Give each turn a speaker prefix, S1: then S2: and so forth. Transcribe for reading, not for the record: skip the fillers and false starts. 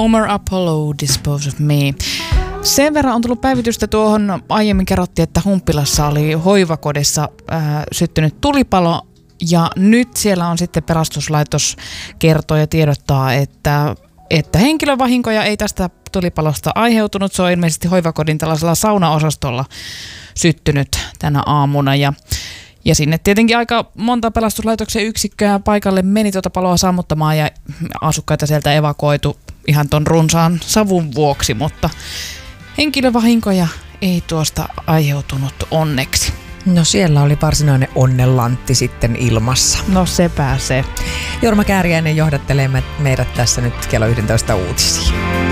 S1: Omer Apollo, Dispose of Me. Sen verran on tullut päivitystä tuohon, aiemmin kerrottiin, että Humppilassa oli hoivakodissa syttynyt tulipalo. Ja nyt siellä on sitten pelastuslaitos kertoo ja tiedottaa, että henkilövahinkoja ei tästä tulipalosta aiheutunut. Se on ilmeisesti hoivakodin tällaisella saunaosastolla syttynyt tänä aamuna. Ja sinne tietenkin aika monta pelastuslaitoksen yksikköä paikalle meni tuota paloa sammuttamaan ja asukkaita sieltä evakuoitu ihan ton runsaan savun vuoksi, mutta henkilövahinkoja ei tuosta aiheutunut onneksi.
S2: No siellä oli varsinainen onnenlantti sitten ilmassa.
S1: No se pääsee.
S2: Jorma Kääriäinen johdattelee meidät tässä nyt kello 11 uutisiin.